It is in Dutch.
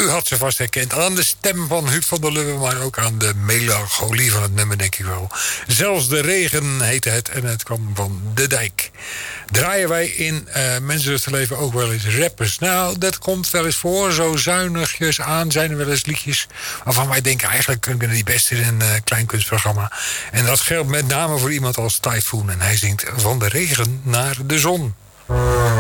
U had ze vast herkend aan de stem van Huub van der Lubbe, maar ook aan de melancholie van het nummer, denk ik wel. Zelfs de regen heette het en het kwam van de dijk. Draaien wij in Mensenlust Leven ook wel eens rappers? Nou, dat komt wel eens voor. Zo zuinigjes aan zijn er wel eens liedjes waarvan wij denken, eigenlijk kunnen die best in een klein kunstprogramma. En dat geldt met name voor iemand als Typhoon. En hij zingt van de regen naar de zon.